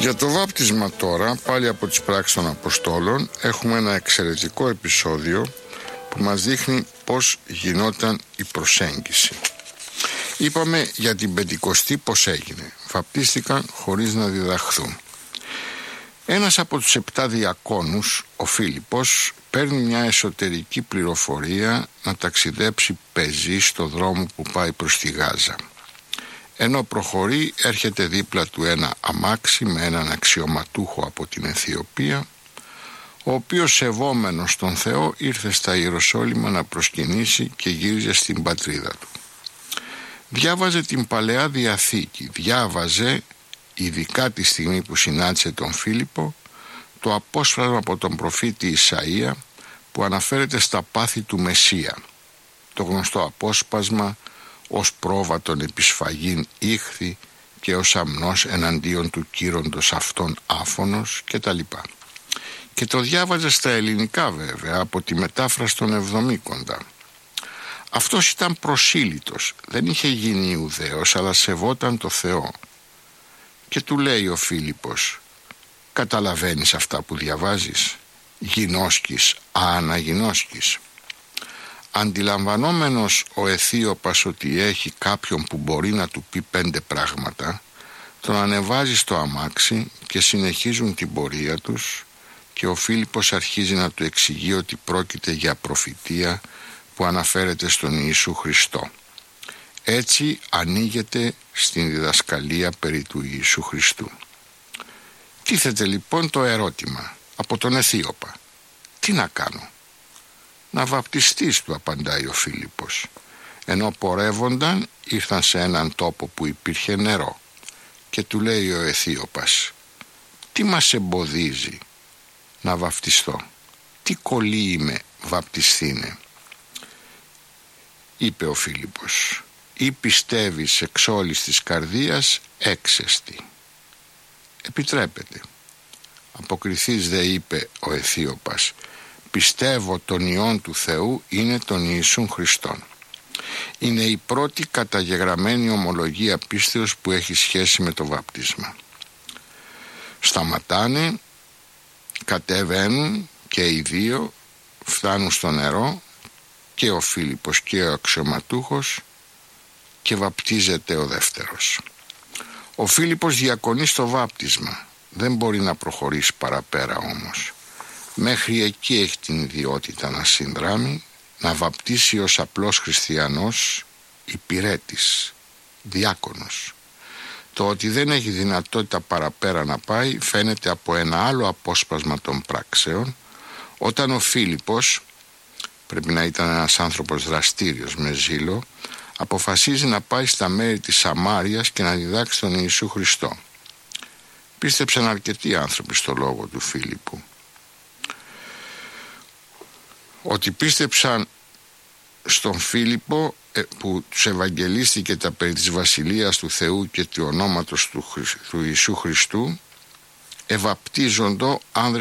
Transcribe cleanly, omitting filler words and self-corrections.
Για το βάπτισμα τώρα, πάλι από τις πράξεις των Αποστόλων, έχουμε ένα εξαιρετικό επεισόδιο που μας δείχνει πώς γινόταν η προσέγγιση. Είπαμε για την Πεντηκοστή πώς έγινε. Βαπτίστηκαν χωρίς να διδαχθούν. Ένας από τους 7 διακόνους, ο Φίλιππος, παίρνει μια εσωτερική πληροφορία να ταξιδέψει πεζή στο δρόμο που πάει προς τη Γάζα. Ενώ προχωρεί, έρχεται δίπλα του ένα αμάξι με έναν αξιωματούχο από την Αιθιοπία, ο οποίος σεβόμενος τον Θεό ήρθε στα Ιεροσόλυμα να προσκυνήσει και γύριζε στην πατρίδα του. Διάβαζε την Παλαιά Διαθήκη, διάβαζε ειδικά τη στιγμή που συνάντησε τον Φίλιππο το απόσπασμα από τον προφήτη Ισαΐα που αναφέρεται στα πάθη του Μεσσία. Το γνωστό απόσπασμα ως πρόβατον επισφαγήν ήχθη και ως αμνός εναντίον του κύροντος αυτόν άφωνος κτλ. Και το διάβαζε στα ελληνικά βέβαια από τη μετάφραση των Εβδομήκοντα. Αυτός ήταν προσήλυτος, δεν είχε γίνει Ιουδαίος αλλά σεβόταν το Θεό. Και του λέει ο Φίλιππος, καταλαβαίνεις αυτά που διαβάζεις? Γινώσκεις, αναγινώσκεις. Αντιλαμβανόμενος ο Αιθίωπας ότι έχει κάποιον που μπορεί να του πει 5 πράγματα, τον ανεβάζει στο αμάξι και συνεχίζουν την πορεία τους και ο Φίλιππος αρχίζει να του εξηγεί ότι πρόκειται για προφητεία που αναφέρεται στον Ιησού Χριστό. Έτσι ανοίγεται στην διδασκαλία περί του Ιησού Χριστού. Τίθεται λοιπόν το ερώτημα από τον Αιθίωπα. Τι να κάνω? Να βαπτιστείς, του απαντάει ο Φίλιππος. Ενώ πορεύονταν ήρθαν σε έναν τόπο που υπήρχε νερό και του λέει ο Αιθίωπας, τι μας εμποδίζει να βαπτιστώ? Τι κολλή είμαι, βαπτιστήνε? Είπε ο Φίλιππος, ή πιστεύεις εξ όλης της καρδίας, έξεστη. Επιτρέπεται. Αποκριθείς δε, είπε ο Αιθίωπας, πιστεύω τον Υιόν του Θεού είναι τον Ιησούν Χριστόν. Είναι η πρώτη καταγεγραμμένη ομολογία πίστεως που έχει σχέση με το βάπτισμα. Σταματάνε, κατεβαίνουν και οι δύο, φτάνουν στο νερό και ο Φίλιππος και ο αξιωματούχος και βαπτίζεται ο δεύτερος. Ο Φίλιππος διακονεί στο βάπτισμα, δεν μπορεί να προχωρήσει παραπέρα όμως. Μέχρι εκεί έχει την ιδιότητα να συνδράμει, να βαπτίσει ως απλός χριστιανός, υπηρέτης, διάκονος. Το ότι δεν έχει δυνατότητα παραπέρα να πάει φαίνεται από ένα άλλο απόσπασμα των πράξεων, όταν ο Φίλιππος, πρέπει να ήταν ένας άνθρωπος δραστήριος με ζήλο, αποφασίζει να πάει στα μέρη της Σαμάριας και να διδάξει τον Ιησού Χριστό. Πίστεψαν αρκετοί άνθρωποι στο λόγο του Φίλιππου. Ότι πίστεψαν στον Φίλιππο που τους ευαγγελίστηκε τα περί της Βασιλείας του Θεού και του ονόματος του Ιησού Χριστού, ευαπτίζοντο άνδρες